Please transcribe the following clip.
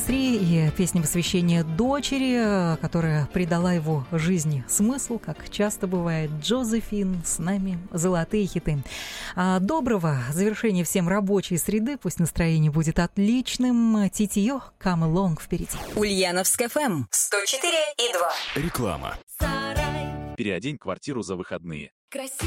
«3» и песня посвящения дочери, которая придала его жизни смысл, как часто бывает. Джозефин, с нами золотые хиты. Доброго завершения всем рабочей среды, пусть настроение будет отличным. Титио, come along впереди. Ульяновск ФМ 104,2. Реклама. Переодень квартиру за выходные.